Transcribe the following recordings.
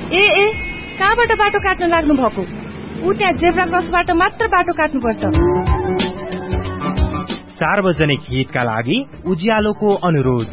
ए कहाँबाट बाटो काट्न लाग्नु भएको? उ त्यहाँ जेब्रा क्रसबाट मात्र बाटो काट्नुपर्छ। सार्वजनिक हितका लागि उज्यालोको अनुरोध।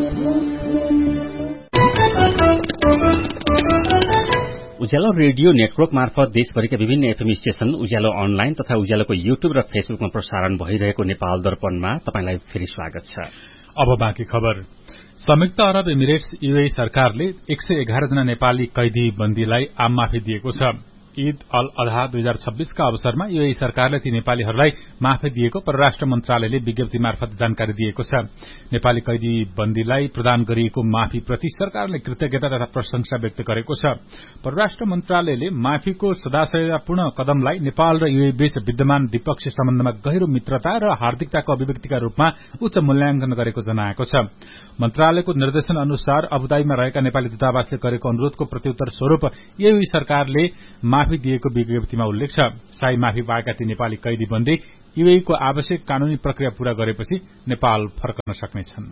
उज्यालो रेडियो नेटवर्क मार्फत देशभरिका विभिन्न एफएम स्टेशन, उज्यालो अनलाइन तथा उज्यालोको युट्युब र फेसबुकमा प्रसारण भइरहेको नेपाल दर्पणमा तपाईलाई फेरि स्वागत छ। अब बाँकी खबर। संयुक्त अरब इमिरेट्स यूएई सरकारले 111 जना नेपाली कैदी बन्दीलाई आम माफी दिएको छ। ईद अल अधा 2026 का अवसरमा यूएई सरकारले ती नेपालीहरूलाई माफी दिएको परराष्ट्र मन्त्रालयले विज्ञप्ति मार्फत जानकारी दिएको छ। नेपाली कैदी बन्दीलाई प्रदान गरिएको माफी प्रति सरकारले कृतज्ञता तथा प्रशंसा व्यक्त गरेको छ। परराष्ट्र मन्त्रालयले माफीको सदाशयपूर्ण कदमलाई नेपाल र यूएई बीच विद्यमान द्विपक्षीय सम्बन्धमा गहिरो मित्रता र हार्दिकताको अभिव्यक्तिका रूपमा उच्च मूल्याङ्कन गरेको जनाएको छ। मन्त्रालयको निर्देशन अनुसार अबुधाबीमा रहेका नेपाली दूतावासले गरेको अनुरोधको प्रत्युत्तर स्वरूप यूएई सरकारले माफी दिएको विज्ञप्तिमा उल्लेख छ। शाही माफी पाएका ती नेपाली कैदी बन्दी यूएई को आवश्यक कानूनी प्रक्रिया पूरा गरेपछि नेपाल फर्कन सक्नेछन्।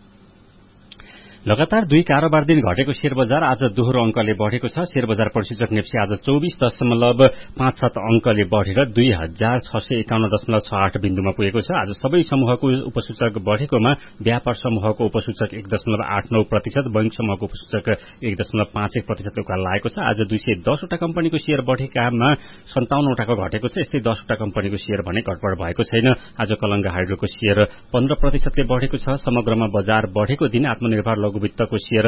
लगातार 2 कारोबार दिन घटेको शेयर बजार आज दोहोरो अंकले बढ़ेको छ। शेयर बजार परिसूचक नेप्सी आज 24.57 अंकले बढ़ेर 2651.68 बिन्दुमा पुगेको छ। आज सबै समूहको उपसूचक बढ़ेकोमा व्यापार समूहको उपसूचक 1.89%, बैंक समूहको उपसूचक 1.51% उकालो लागेको छ। आज 210 वटा कम्पनीको शेयर बढ़ेकामा 57 वटाको घटेको छ। यस्तै 10 वटा कम्पनीको शेयर भने घटबढ भएको छैन। आज कलंगा हाइड्रोको शेयर 15% बढ़ेको छ। समग्रमा बजार बढ़ेको दिन आत्मनिर्भर लघुवित्तको शेयर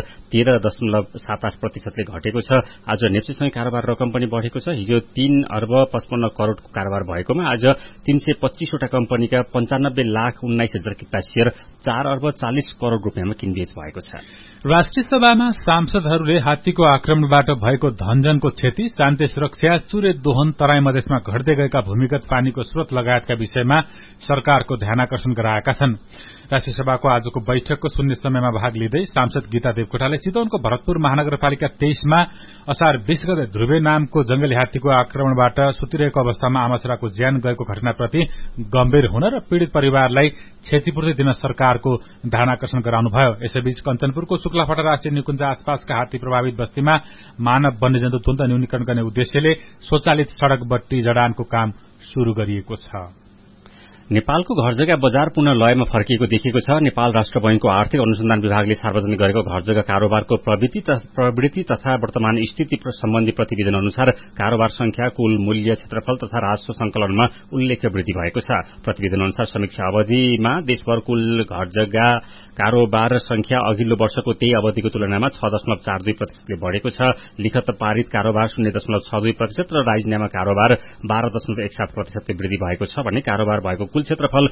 13.78% घटेको छ। आज नेप्सीसँग कारोबार रकम पनि बढ़ेको छ। हिजो 3 अर्ब 55 करोड़को कारोबार भएकोमा आज 325 वटा कम्पनीका 95,19,000 किता शेयर 4 अर्ब 40 करोड़ रुपियाँमा किनबेच भएको छ। राष्ट्रिय सभामा सांसदहरूले हात्तीको आक्रमणबाट भएको धनजनको क्षति, शान्ति सुरक्षा, चुरे दोहन, तराई मधेसमा घट्दै गएका भूमिगत पानीको स्रोत लगायतका विषयमा सरकारको ध्यानाकर्षण गराएका छन्। राष्ट्रिय सभाको आजको बैठकको शून्य समयमा भाग लिँदै सांसद गीता देवकोटाले चितवनको भरतपुर महानगरपालिका 23 मा असार 20 गते ध्रुवे नामको जंगली हात्तीको आक्रमणबाट सुतिरहेको अवस्थामा आमासुराको ज्यान गएको घटनाप्रति गम्भीर हुन र पीड़ित परिवारलाई क्षतिपूर्ति दिन सरकारको ध्यानाकर्षण गराउनुभयो। यसैबीच कञ्चनपुरको शुक्लाफटा राष्ट्रिय निकुञ्ज आसपासका हात्ती प्रभावित बस्तीमा मानव वन्यजन्तु द्वन्द न्यूनीकरण गर्ने उद्देश्यले स्वचालित सड़क बत्ती जडानको काम शुरू गरिएको छ। नेपालको घरजग्गा बजार पुनः लयमा फर्किएको देखिएको छ। नेपाल राष्ट्र बैंकको आर्थिक अनुसन्धान विभागले सार्वजनिक गरेको घरजग्गा कारोबारको प्रवृत्ति तथा वर्तमान स्थिति सम्बन्धी प्रतिवेदन अनुसार कारोबार संख्या, कुल मूल्य, क्षेत्रफल तथा राजस्व संकलनमा उल्लेख्य वृद्धि भएको छ। प्रतिवेदन अनुसार समीक्षा अवधिमा देशभर कुल घरजग्गा कारोबार संख्या अघिल्लो वर्षको त्यही अवधिको तुलनामा 6.42% बढ़ेको छ। लिखत पारित कारोबार 0.62% र राजीनामा कारोबार 12.17% वृद्धि भएको छ भने कारोबार भएको कुल क्षेत्रफल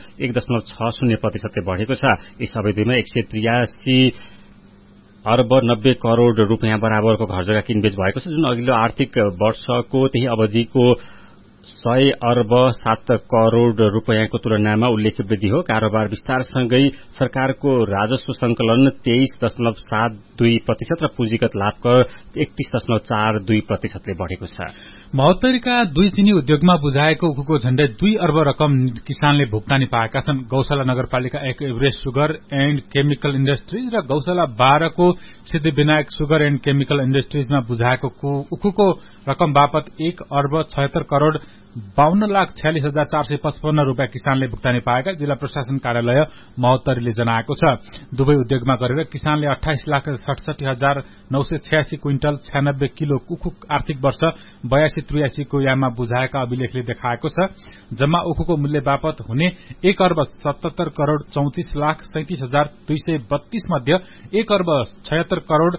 1.60% बढ़ेको छ। यस अवधिमा 183 अर्ब 90 करोड़ रुपियाँ बराबरको घरजग्गा किनबेच भएको छ, जुन अघिल्लो आर्थिक वर्षको त्यही अवधिको 100 अर्ब 7 करोड़ रुपियाँको तुलनामा उल्लेख्य वृद्धि हो। कारोबार विस्तारसँगै सरकारको राजस्व संकलन 23.72% र पुँजीगत लाभ कर 31.42% बढ़ेको छ। महोत्तरीका 2 चिनी उद्योगमा बुझाएको उखुको झण्डै 2 अर्ब रकम किसानले भुक्तानी पाएका छन्। गौशाला नगरपालिका 1 Everest sugar and chemical industries र गौशाला 12 को सिद्धिविनायक सुगर एण्ड केमिकल इन्डस्ट्रीजमा बुझाएको उखुको रकम बापत 1 अर्ब 76 करोड़ 52,46,455 रूपियाँ किसानले भुक्तानी पाएका जिल्ला प्रशासन कार्यालय महोत्तरीले जनाएको छ। दुवै उद्योगमा गरेर किसानले 28,67,986 क्विन्टल 96 किलो उखु आर्थिक वर्ष 82-83 को याममा बुझाएका अभिलेखले देखाएको छ। जम्मा उखुको मूल्य बापत हुने 1 अर्ब 77 करोड़ 34,37,232 मध्ये 1 अर्ब 76 करोड़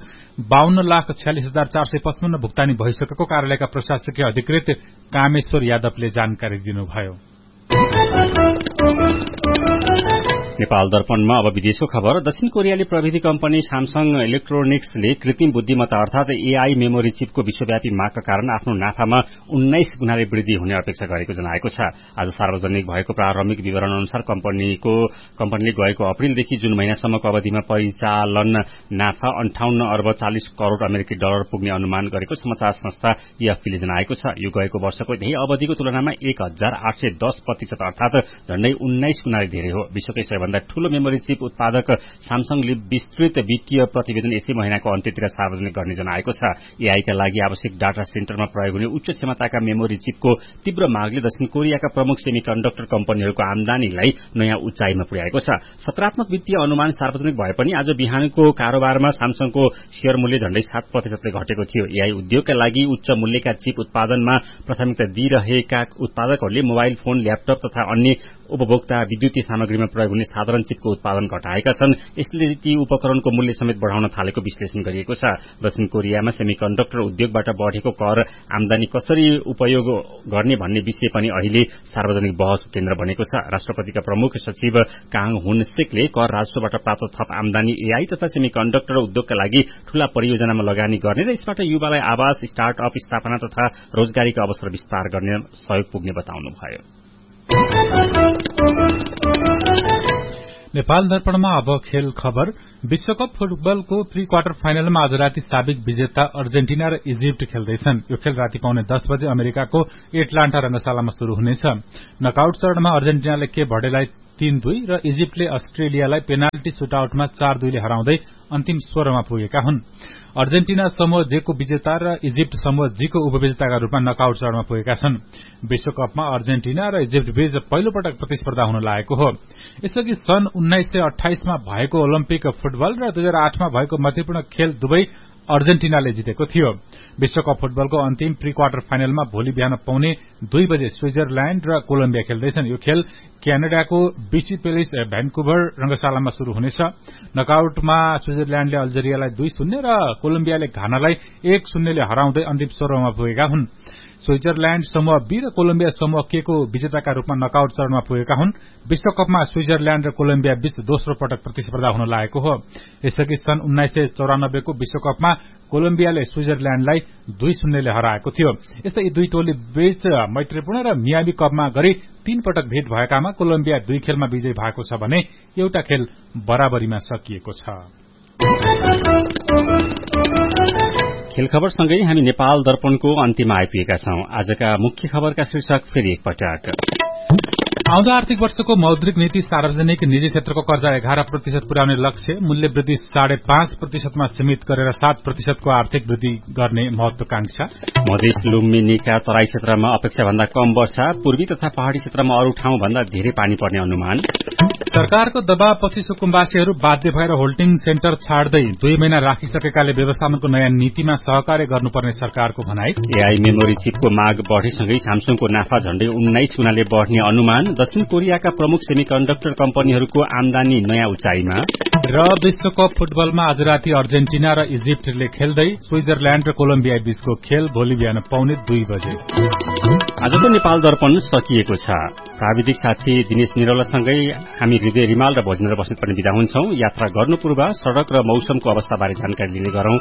52,46,455 भुक्तानी भइसकेको कार्यालयका प्रशासकीय अधिकृत कामेश्वर यादवले जानकारी दिनुभयो। नेपाल दर्पणमा अब विदेशको खबर। दक्षिण कोरियाली प्रविधि कम्पनी सैमसंग इलेक्ट्रोनिक्सले कृत्रिम बुद्धिमत्ता अर्थात एआई मेमोरी चिपको विश्वव्यापी मागका कारण आफ्नो नाफामा 19 गुणाले वृद्धि हुने अपेक्षा गरेको जनाएको छ। आज सार्वजनिक भएको प्रारम्भिक विवरण अनुसार कम्पनीले गएको अप्रिलदेखि जुन महिनासम्मको अवधिमा परिचालन नाफा 58 अर्ब 40 करोड़ अमेरिकी डलर पुग्ने अनुमान गरेको समाचार संस्था एएफपीले जनाएको छ। यो गएको वर्षको त्यही अवधिको तुलनामा 1810% अर्थात झण्डै 19 गुणाले धेरै हो। विश्वकै सबैभन्दा सबैभन्दा ठूलो मेमोरी चिप उत्पादक सामसङले विस्तृत वित्तीय प्रतिवेदन यसै महिनाको अन्त्यतिर सार्वजनिक गर्ने जनाएको छ। एआईका लागि आवश्यक डाटा सेन्टरमा प्रयोग हुने उच्च क्षमताका मेमोरी चिपको तीव्र मागले दक्षिण कोरियाका प्रमुख सेमिकन्डक्टर कम्पनीहरूको आमदानीलाई नयाँ उचाइमा पुर्याएको छ। सकारात्मक वित्तीय अनुमान सार्वजनिक भए पनि आज बिहानको कारोबारमा सामसङको शेयर मूल्य झण्डै 7% घटेको थियो। एआई उद्योगका लागि उच्च मूल्यका चिप उत्पादनमा प्राथमिकता दिइरहेका उत्पादकहरूले मोबाइल फोन, ल्यापटप तथा अन्य उपभोक्ता विद्युतीय सामग्रीमा प्रयोग हुने साधारण चिपको उत्पादन घटाएका छन्। यसले ती उपकरणको मूल्य समेत बढ़ाउन थालेको विश्लेषण गरिएको छ। दक्षिण कोरियामा सेमिकन्डक्टर उद्योगबाट बढ़ेको कर आमदानी कसरी उपयोग गर्ने भन्ने विषय पनि अहिले सार्वजनिक बहसको केन्द्र बनेको छ। राष्ट्रपतिका प्रमुख सचिव काङ हुन सेकले कर राजस्वबाट प्राप्त थप आमदानी एआई तथा सेमिकन्डक्टर उद्योगका लागि ठूला परियोजनामा लगानी गर्ने र यसबाट युवालाई आवास, स्टार्टअप स्थापना तथा रोजगारीका अवसर विस्तार गर्ने सहयोग पुग्ने बताउनुभयो। नेपाल दर्पणमा अब खेल खबर। विश्वकप फुटबलको प्री क्वार्टर फाइनलमा आज राति साबिक विजेता अर्जेन्टिना र इजिप्ट खेल्दैछन्। यो खेल राति 9:30 बजे अमेरिकाको एटलान्टा रंगशालामा शुरू हुनेछ। नकआउट चरणमा अर्जेन्टिनाले केप भर्डेलाई 3-2 र इजिप्टले अस्ट्रेलियालाई पेनाल्टी सुटआउटमा 4-2 ले हराउँदै अन्तिम 16 मा पुगेका हुन्। अर्जेन्टिना समूह जे को विजेता र इजिप्ट समूह जी को उपविजेताका रूपमा नकआउट चरणमा पुगेका छन्। विश्वकपमा अर्जेन्टिना र इजिप्ट बीच पहिलो पटक प्रतिस्पर्धा हुन लागेको हो। यसअघि सन् 1928 मा भएको ओलम्पिक फुटबल र 2008 मा भएको मैत्रीपूर्ण खेल दुवै अर्जेन्टिनाले जितेको थियो। विश्वकप फुटबलको अन्तिम प्री क्वार्टर फाइनलमा भोलि बिहान 2:15 बजे स्विजरल्याण्ड र कोलम्बिया खेल्दैछन्। यो खेल क्यानाडाको बीसी पेलिस भ्यान्कुभर रंगशालामा शुरू हुनेछ। नकआउटमा स्विजरल्याण्डले अल्जेरियालाई 2-0 र कोलम्बियाले घानालाई 1-0 ले हराउँदै अन्तिम 16 मा पुगेका हुन्। स्विजरल्याण्ड समूह बी र कोलम्बिया समूह के को विजेताका रूपमा नकआउट चरणमा पुगेका हुन्। विश्वकपमा स्विजरल्याण्ड र कोलम्बिया बीच दोस्रो पटक प्रतिस्पर्धा हुन लागेको हो। यसअघि सन् 1994 को विश्वकपमा कोलम्बियाले स्विजरल्याण्डलाई 2-0 ले हराएको थियो। यस्तै यी दुई टोली बीच मैत्रीपूर्ण र मियामी कपमा गरी 3 पटक भेट भएकामा कोलम्बिया 2 खेलमा विजयी भएको छ भने एउटा खेल बराबरीमा सकिएको छ। खेल खबरसँगै हामी नेपाल दर्पणको अन्त्यमा आइपुगेका छौं। आजका मुख्य खबरका शीर्षक फेरि एकपटक। आउँदो आर्थिक वर्षको मौद्रिक नीति सार्वजनिक निजी क्षेत्रको कर्जा 11% पुर्याउने लक्ष्य, मूल्य वृद्धि 5.5% मा सीमित गरेर 7% को आर्थिक वृद्धि गर्ने महत्वाकांक्षा। मधेस लुम्बिनीका तराई क्षेत्रमा अपेक्षा भन्दा कम वर्षा, पूर्वी तथा पहाड़ी क्षेत्रमा अरू ठाउँ भन्दा धेरै पानी पर्ने अनुमान। सरकारको दबावपछि सुकुम्बासीहरू बाध्य भएर होल्डिङ सेन्टर छाड्दै 2 महिना राखिसकेकाले व्यवस्थापनको नयाँ नीतिमा सहकार्य गर्नुपर्ने सरकारको भनाई। एआई मेमोरी चिपको माग बढेसँगै सामसङको नाफा झण्डै 19 गुणाले बढ़ने अनुमान। दक्षिण कोरियाका प्रमुख सेमिकन्डक्टर कम्पनीहरूको आमदानी नयाँ उचाइमा। र विश्वकप फुटबलमा आज राति अर्जेन्टिना र इजिप्टले खेल्दै स्विजरल्याण्ड र कोलम्बिया बीचको खेल भोलि बिहान 2:15 बजे। आजको नेपाल दर्पण सकिएको छ। प्राविधिक साथी दिनेश निरौलासँगै हामी हृदय रिमाल र भोजनेन्द्र बस्नेत पनि विदा हुन्छौं। यात्रा गर्नु पूर्व सड़क र मौसमको अवस्थाबारे जानकारी लिने गरौं।